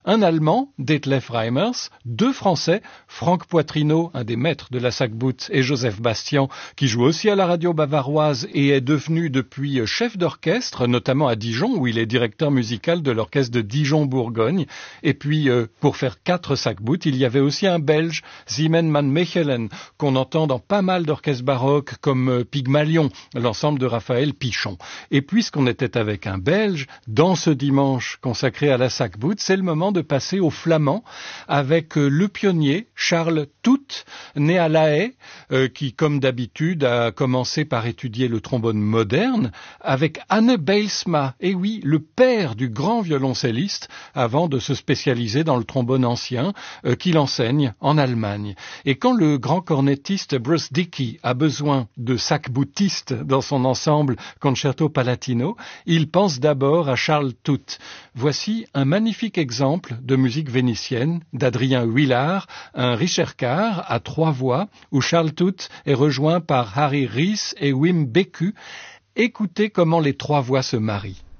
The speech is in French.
un Allemand, Detlef Reimers, deux Français, Franck Poitrineau, un des maîtres de la Sackbout, et Joseph Bastian, qui joue aussi à la radio bavaroise et est devenu depuis chef d'orchestre, notamment à Dijon, où il est directeur musical de l'orchestre de Dijon-Bourgogne. Et puis, pour faire 4 Sackbouts, il y avait aussi un Belge, Simen van Mechelen, qu'on entend dans pas mal d'orchestres baroques, comme Pygmalion, l'ensemble de Raphaël Pichon. Et puisqu'on était avec un Belge, dans ce dimanche consacré à la Sackbout, c'est le moment de passer au flamand avec le pionnier Charles Toot, né à La Haye, qui, comme d'habitude, a commencé par étudier le trombone moderne avec Anne Bijlsma, et oui, le père du grand violoncelliste, avant de se spécialiser dans le trombone ancien, qu'il enseigne en Allemagne. Et quand le grand cornettiste Bruce Dickey a besoin de sackboutistes dans son ensemble Concerto Palatino, il pense d'abord à Charles Toot. Voici un magnifique exemple de musique vénitienne d'Adrien Huillard, un Ricercar à 3 voix, où Charles Toot est rejoint par Harry Rees et Wim Beku. Écoutez comment les 3 voix se marient.